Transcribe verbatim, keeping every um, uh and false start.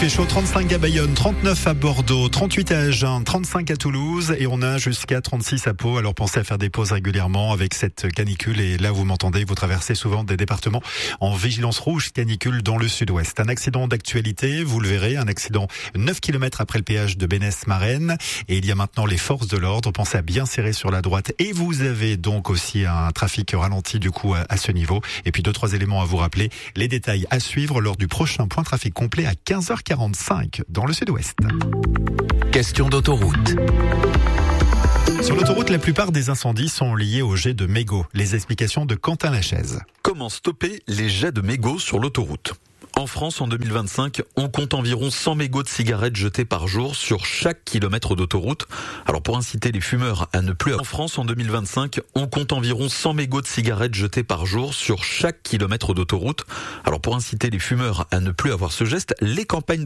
fait chaud, trente-cinq à Bayonne, trente-neuf à Bordeaux, trente-huit à Agen, trente-cinq à Toulouse et on a jusqu'à trente-six à Pau. Alors pensez à faire des pauses régulièrement avec cette canicule et là vous m'entendez, vous traversez souvent des départements en vigilance rouge canicule dans le sud-ouest. Un accident d'actualité, vous le verrez, un accident neuf kilomètres après le péage de Bénesse-Marennes et il y a maintenant les forces de l'ordre. Pensez à bien serrer sur la droite et vous avez donc aussi un trafic ralenti du coup à, à ce niveau. Et puis deux, trois éléments à vous rappeler. Les détails à suivre lors du prochain point trafic complet à quinze heures quarante-cinq dans le sud-ouest. Question d'autoroute. Sur l'autoroute, la plupart des incendies sont liés aux jets de mégots. Les explications de Quentin Lachaise. Comment stopper les jets de mégots sur l'autoroute ? En France, en deux mille vingt-cinq, on compte environ cent mégots de cigarettes jetés par jour sur chaque kilomètre d'autoroute. Alors pour inciter les fumeurs à ne plus... En France, en deux mille vingt-cinq, on compte environ cent mégots de cigarettes jetés par jour sur chaque kilomètre d'autoroute. Alors pour inciter les fumeurs à ne plus avoir ce geste, les campagnes